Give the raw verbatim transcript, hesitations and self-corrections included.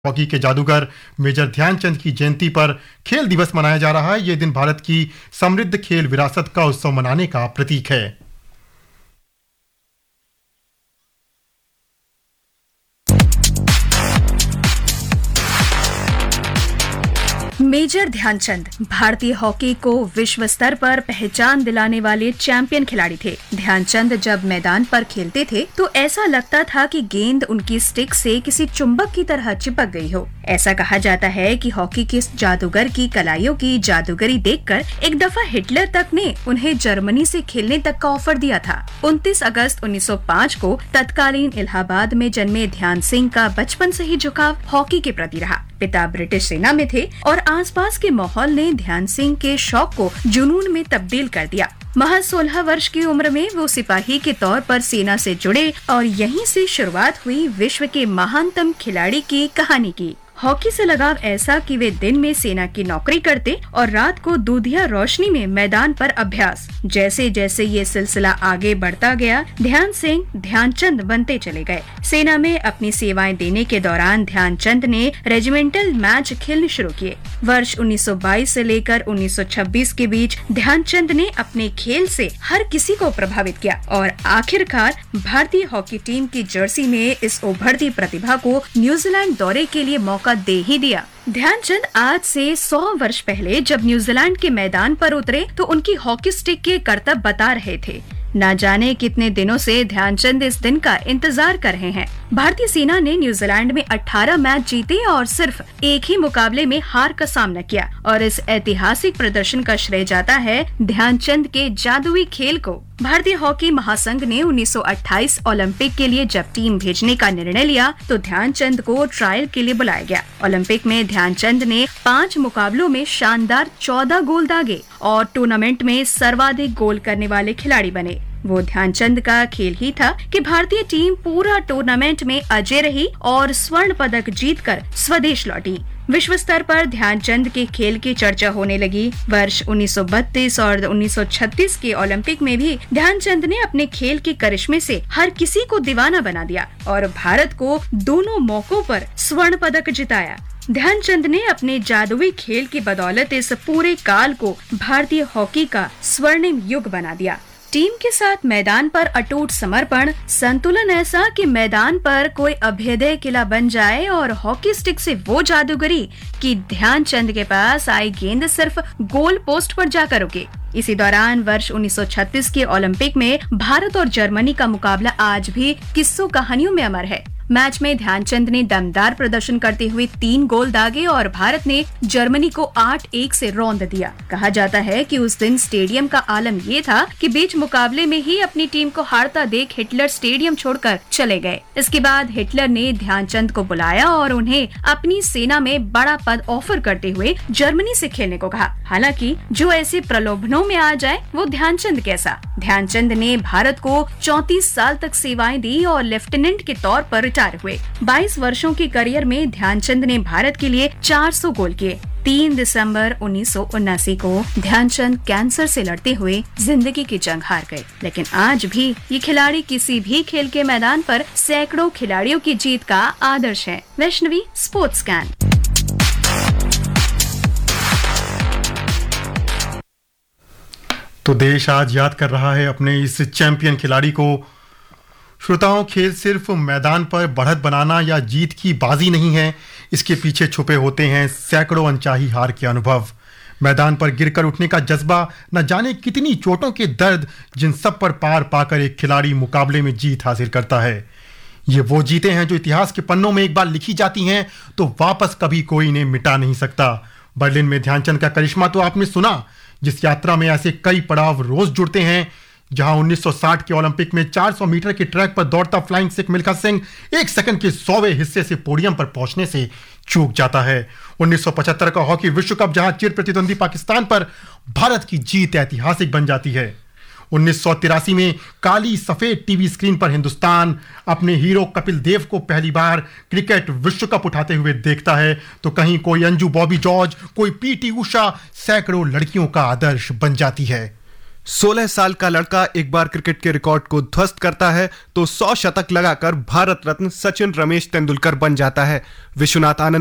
Hockey के जादूगर major Dhyanchand की जयंती पर खेल दिवस मनाया जा रहा है। ये दिन भारत की समृद्ध खेल विरासत का उत्सव मनाने का प्रतीक है। मेजर ध्यानचंद भारतीय हॉकी को विश्व स्तर पर पहचान दिलाने वाले चैंपियन खिलाड़ी थे। ध्यानचंद जब मैदान पर खेलते थे तो ऐसा लगता था कि गेंद उनकी स्टिक से किसी चुंबक की तरह चिपक गई हो। ऐसा कहा जाता है कि हॉकी के जादूगर की कलाइयों की जादूगरी देखकर एक दफा हिटलर तक ने उन्हें जर्मनी से खेलने तक का ऑफर दिया था। उनतीस अगस्त उन्नीस सौ पाँच को तत्कालीन इलाहाबाद में जन्मे ध्यान सिंह का बचपन से ही झुकाव हॉकी के प्रति रहा। पिता ब्रिटिश सेना में थे और आसपास के माहौल ने ध्यान सिंह के शौक को जुनून में तब्दील कर दिया। महज सोलह वर्ष की उम्र में वो सिपाही के तौर पर सेना से जुड़े और यहीं से शुरुआत हुई विश्व के महानतम खिलाड़ी की कहानी की। हॉकी से लगाव ऐसा कि वे दिन में सेना की नौकरी करते और रात को दूधिया रोशनी में मैदान पर अभ्यास। जैसे जैसे ये सिलसिला आगे बढ़ता गया, ध्यान सिंह ध्यानचंद बनते चले गए। सेना में अपनी सेवाएं देने के दौरान ध्यानचंद ने रेजिमेंटल मैच खेलने शुरू किए। वर्ष उन्नीस सौ बाईस से लेकर उन्नीस सौ छब्बीस के बीच ध्यानचंद ने अपने खेल से हर किसी को प्रभावित किया और आखिरकार भारतीय हॉकी टीम की जर्सी में इस उभरती प्रतिभा को न्यूजीलैंड दौरे के लिए मौका दे ही दिया। ध्यानचंद आज से सौ वर्ष पहले जब न्यूजीलैंड के मैदान पर उतरे तो उनकी हॉकी स्टिक के करतब बता रहे थे। न जाने कितने दिनों से ध्यानचंद इस दिन का इंतजार कर रहे हैं। भारतीय सेना ने न्यूजीलैंड में अठारह मैच जीते और सिर्फ एक ही मुकाबले में हार का सामना किया और इस ऐतिहासिक प्रदर्शन का श्रेय जाता है ध्यानचंद के जादुई खेल को। भारतीय हॉकी महासंघ ने उन्नीस सौ अट्ठाईस ओलंपिक के लिए जब टीम भेजने का निर्णय लिया तो ध्यानचंद को ट्रायल के लिए बुलाया गया। ओलंपिक में ध्यानचंद ने पाँच मुकाबलों में शानदार चौदह गोल दागे और टूर्नामेंट में सर्वाधिक गोल करने वाले खिलाड़ी बने। वो ध्यानचंद का खेल ही था कि भारतीय टीम पूरा टूर्नामेंट में अजय रही और स्वर्ण पदक जीतकर स्वदेश लौटी। विश्व स्तर पर ध्यानचंद के खेल की चर्चा होने लगी। वर्ष उन्नीस सौ बत्तीस और उन्नीस सौ छत्तीस के ओलंपिक में भी ध्यानचंद ने अपने खेल के करिश्मे से हर किसी को दीवाना बना दिया और भारत को दोनों मौकों पर स्वर्ण पदक जिताया। ध्यानचंद ने अपने जादुई खेल की बदौलत इस पूरे काल को भारतीय हॉकी का स्वर्णिम युग बना दिया। टीम के साथ मैदान पर अटूट समर्पण, संतुलन ऐसा कि मैदान पर कोई अभेद्य किला बन जाए और हॉकी स्टिक से वो जादूगरी कि ध्यानचंद के पास आई गेंद सिर्फ गोल पोस्ट पर जाकर रुके। इसी दौरान वर्ष उन्नीस सौ छत्तीस के ओलंपिक में भारत और जर्मनी का मुकाबला आज भी किस्सों कहानियों में अमर है। मैच में ध्यानचंद ने दमदार प्रदर्शन करते हुए तीन गोल दागे और भारत ने जर्मनी को आठ एक से रौंद दिया। कहा जाता है कि उस दिन स्टेडियम का आलम ये था कि बीच मुकाबले में ही अपनी टीम को हारता देख हिटलर स्टेडियम छोड़कर चले गए। इसके बाद हिटलर ने ध्यानचंद को बुलाया और उन्हें अपनी सेना में बड़ा पद ऑफर करते हुए जर्मनी से खेलने को कहा। हालांकि जो ऐसे प्रलोभनों में आ जाए वो ध्यानचंद कैसा। ध्यानचंद ने भारत को चौंतीस साल तक सेवाएं दी और लेफ्टिनेंट के तौर पर हुए। बाईस वर्षों के करियर में ध्यानचंद ने भारत के लिए चार सौ गोल किए। तीन दिसंबर उन्नीस सौ उन्नासी को ध्यानचंद कैंसर से लड़ते हुए जिंदगी की जंग हार गए। लेकिन आज भी ये खिलाड़ी किसी भी खेल के मैदान पर सैकड़ों खिलाड़ियों की जीत का आदर्श है। Vaishnavi, sports scan. तो देश आज याद कर रहा है अपने इस चैंपियन खिलाड़ी को। श्रोताओं, खेल सिर्फ मैदान पर बढ़त बनाना या जीत की बाजी नहीं है, इसके पीछे छुपे होते हैं सैकड़ों अनचाही हार के अनुभव। मैदान पर गिरकर उठने का जज्बा, न जाने कितनी चोटों के दर्द, जिन सब पर पार पाकर एक खिलाड़ी मुकाबले में जीत हासिल करता है। ये वो जीतें हैं जो इतिहास के पन्नों में एक बार लिखी जाती हैं तो वापस कभी कोई इन्हें मिटा नहीं सकता। बर्लिन में ध्यानचंद का करिश्मा तो आपने सुना, जिस यात्रा में ऐसे कई पड़ाव रोज जुड़ते हैं। जहां उन्नीस सौ साठ के ओलंपिक में चार सौ मीटर के ट्रैक पर दौड़ता फ्लाइंग सिख मिल्खा सिंह एक सेकंड के सौवें हिस्से से पोडियम पर पहुंचने से चूक जाता है। उन्नीस सौ पचहत्तर का हॉकी विश्व कप, जहां चिर प्रतिद्वंदी पाकिस्तान पर भारत की जीत ऐतिहासिक बन जाती है। उन्नीस सौ तिरासी में काली सफेद टीवी स्क्रीन पर हिंदुस्तान अपने हीरो कपिल देव को पहली बार क्रिकेट विश्व कप उठाते हुए देखता है तो कहीं कोई अंजू बॉबी जॉर्ज, कोई पीटी उषा सैकड़ों लड़कियों का आदर्श बन जाती है। सोलह साल का लड़का एक बार क्रिकेट के रिकॉर्ड को ध्वस्त करता है तो सौ शतक लगाकर भारत रत्न सचिन रमेश तेंदुलकर बन जाता है। विश्वनाथ आनंद